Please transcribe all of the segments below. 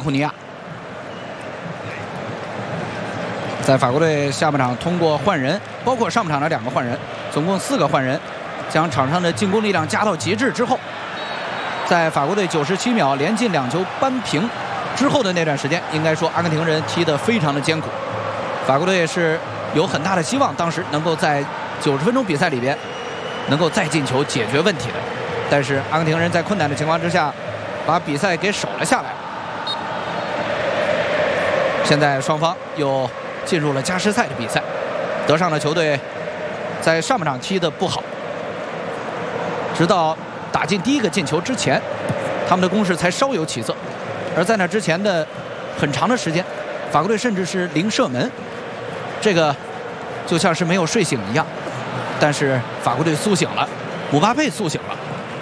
库尼亚。在法国队下半场通过换人，包括上半场的2个换人，总共4个换人，将场上的进攻力量加到极致之后，在法国队97秒连进2球扳平之后的那段时间，应该说阿根廷人踢得非常的艰苦。法国队是有很大的希望，当时能够在90分钟比赛里边能够再进球解决问题的，但是阿根廷人在困难的情况之下，把比赛给守了下来。现在双方又进入了加时赛的比赛，德尚的球队在上半场踢得不好，直到打进第1个进球之前，他们的攻势才稍有起色。而在那之前的很长的时间，法国队甚至是零射门，这个就像是没有睡醒一样。但是法国队苏醒了，姆巴佩苏醒了。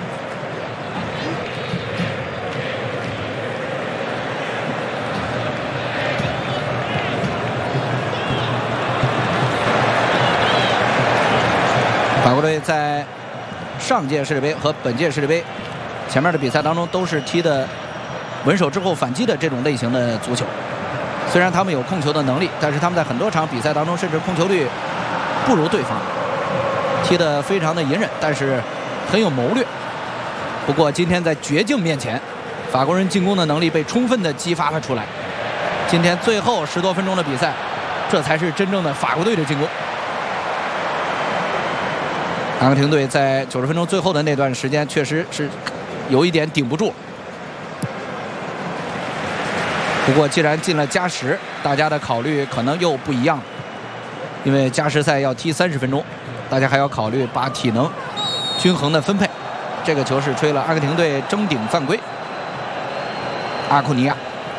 法国队在上届世界杯和本届世界杯前面的比赛当中都是踢的稳守之后反击的这种类型的足球。虽然他们有控球的能力，但是他们在很多场比赛当中甚至控球率不如对方，踢得非常的隐忍，但是很有谋略。不过今天在绝境面前，法国人进攻的能力被充分的激发了出来。今天最后10多分钟的比赛，这才是真正的法国队的进攻。阿根廷队在90分钟最后的那段时间确实是有一点顶不住。不过既然进了加时，大家的考虑可能又不一样了，因为加时赛要踢30分钟，大家还要考虑把体能均衡的分配。这个球是吹了阿根廷队争顶犯规，阿库尼亚。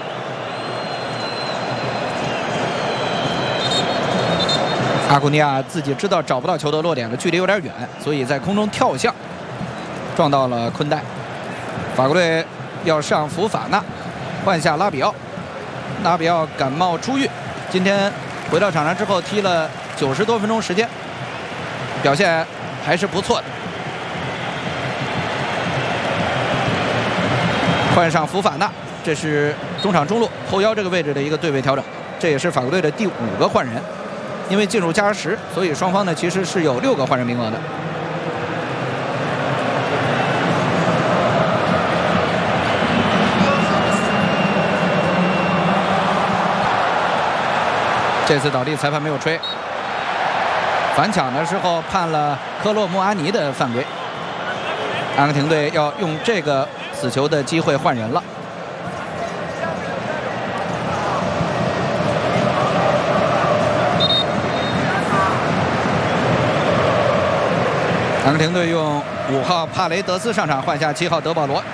阿库尼亚自己知道找不到球的落点了，距离有点远，所以在空中跳向，撞到了昆代。法国队要上福法纳，换下拉比奥。拉比奥感冒出狱，今天回到场上之后踢了90多分钟时间，表现还是不错的。换上福法纳，这是中场中路后腰这个位置的一个对位调整，这也是法国队的第5个换人。因为进入加时，所以双方呢其实是有6个换人名额的。这次倒地裁判没有吹，反抢的时候判了科洛穆阿尼的犯规。阿根廷队要用这个死球的机会换人了。阿根廷队用5号帕雷德斯上场，换下7号德保罗。